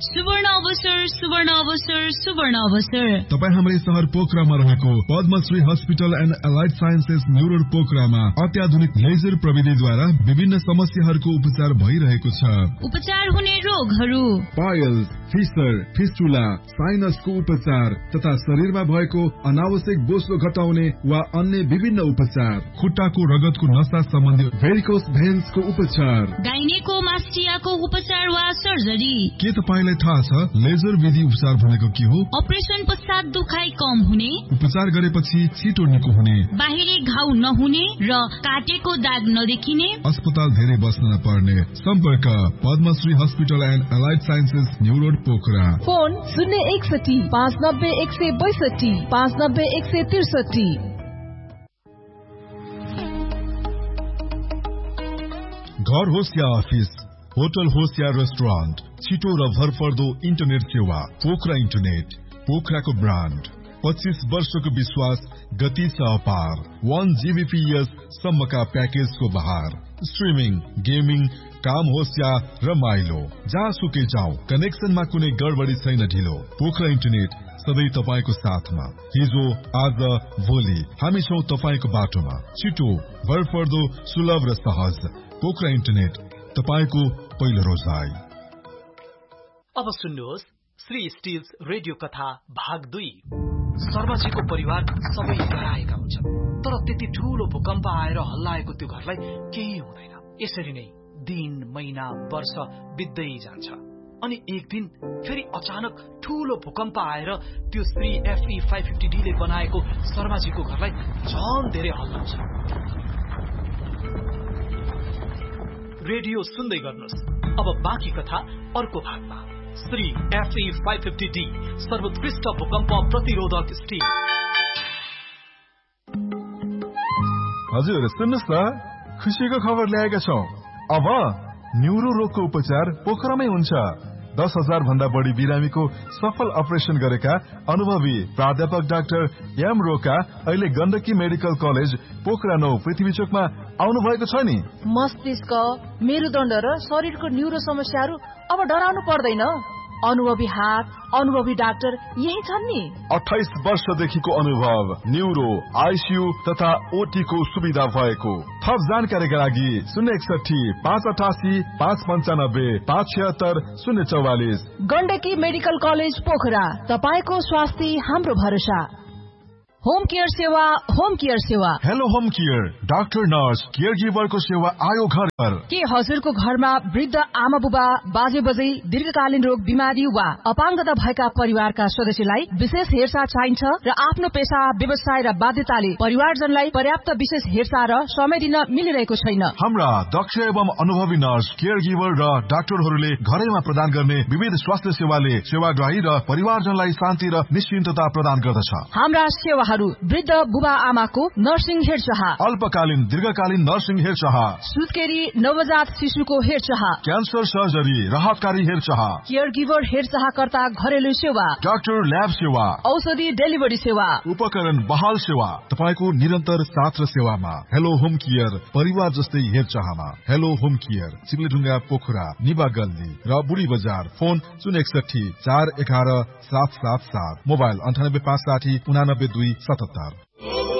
सुवर्ण अवसर सुवर्ण अवसर सुवर्ण अवसर। तपाईँ हाम्रै शहर पोखरामा रहेको Padmashri hospital and allied sciences new road पोखरामा अत्याधुनिक लेजर प्रविधिद्वारा विभिन्न समस्याहरूको उपचार भइरहेको छ। उपचार हुने रोगहरू पाइल्स, फिसर, फिस्टुला, साइनसको उपचार तथा शरीरमा भएको अनावश्यक बोसो घटाउने वा अन्य विभिन्न उपचार, खुट्टाको रगतको नसा सम्बन्धी भेरिकोस भेन्सको उपचार, गाइनेकोमास्टियाको उपचार वा सर्जरी। के तपाईलाई थाहा छ लेजर विधि उपचार भनेको के हो? अपरेसन पश्चात दुखाइ कम हुने, उपचार गरेपछि छिटो निको हुने, बाहिरी घाउ नहुने र काटेको दाग नदेखिने, अस्पताल धेरै बस्न नपर्ने। सम्पर्क Padmashri hospital and allied sciences new road Pokhara. Phone 061 590 162 590 163। घर होस् या अफिस, होटल होस् या रेस्टुरेन्ट, छिटो र भरपर्दो इन्टरनेट सेवा पोखरा इन्टरनेट, पोखराको ब्रान्ड। 25 वर्षको विश्वास, गति छ अपार। 1 Gbps सम्मका प्याकेजको बहार। स्ट्रिमिङ, गेमिङ, काम होस् या रमाइलो, जहाँसुकै जाऊ, कनेक्सनमा कुनै गडबडी छैन ढिलो। पोखरा इन्टरनेट सधैँ तपाईको साथमा। हिजो, आज, भोलि हामी छौं तपाईको बाटोमा। छिटो, भरपर्दो, सुलभ र सहज। पोखरा इन्टरनेट, तपाईको पहिलो रोजाइ। अब सुन्नुहोस् श्री स्टिल्स रेडियो कथा भाग 2। शर्माजीको परिवार सबै डराएका हुन्छन्, तर त्यति ठूलो भूकम्प आएर हल्लाएको त्यो घरलाई केही हुँदैन। यसरी नै दिन, महिना, वर्ष बित्दै जान्छ। अनि एक दिन फेरि अचानक ठूलो भूकम्प आएर त्यो श्री FE 550D ले बनाएको शर्माजीको घरलाई झन धेरै हल्लाउँछ। रेडियो सुन्दै गर्नुहोस्। अब बाँकी कथा अर्को भागमा। श्री FE 550D सर्वोत्कृष्ट भूकम्प प्रतिरोधक स्टिल। हजुर सुन्नुहोस् न, खुसीको खबर ल्याएका छौं। अब न्युरो रोगको उपचार पोखरामै हुन्छ। 10,000 भन्दा बढी बिरामीको सफल अपरेसन गरेका अनुभवी प्राध्यापक डाक्टर एम रोका अहिले गण्डकी मेडिकल कलेज पोखरा 9 पृथ्वी चोकमा आउनु भएको छ नि। मस्तिष्क, मेरुदण्ड र शरीरको न्युरो समस्याहरू अब डराउनु पर्दैन। अनुभवी हात, अनुभवी डाक्टर यही छन् नि। 28 वर्षदेखिको अनुभव, न्युरो, आइसियु तथा ओटी को सुविधा भएको। थप जानकारीका लागि 061 588 595 576 044। गण्डकी मेडिकल कलेज पोखरा, तपाईको स्वास्थ्य हाम्रो भरोसा। होम केयर सेवा, होम केयर सेवा। Hello home care, doctor nurse care गिभरको सेवा आयो घर घर। के हजुरको घरमा वृद्ध आमा बुबा, बाजे बजै, दीर्घकालीन रोग, बिमारी वा अपाङ्गता भएका परिवारका सदस्यलाई विशेष हेरचाह चाहिन्छ र आफ्नो पेशा, व्यवसाय र बाध्यताले परिवारजनलाई पर्याप्त विशेष हेरचाह र समय दिन मिलिरहेको छैन। हाम्रा दक्ष एवं अनुभवी नर्स, केयर गिभर र डाक्टरहरूले घरैमा प्रदान गर्ने विविध स्वास्थ्य सेवाले सेवाग्राही र परिवारजनलाई शान्ति र निश्चिन्तता प्रदान गर्दछ। हाम्रा सेवाहरू वृद्ध बुबा आमाको नर्सिङ हेरचाह, अल्पकालीन दीर्घकालीन नर्सिङ हेरचाह, सुत्केरी नवजात शिशुको हेरचाह, क्यान्सर सर्जरी, राहतकारी हेरचाह, केयर गिभर हेरचाहकर्ता घरेलु सेवा, डाक्टर ल्याब सेवा, औषधि डेलिभरी सेवा, उपकरण बहाल सेवा, तपाईको निरन्तर साथ र सेवामा। हेलो होम केयर, परिवार जस्तै हेरचाहमा। हेलो होम केयर, चिप्लेढुङ्गा पोखरा, निबा गल्ली र बुढी बजार। Phone 061 411 777, mobile 98 560 89 2 77।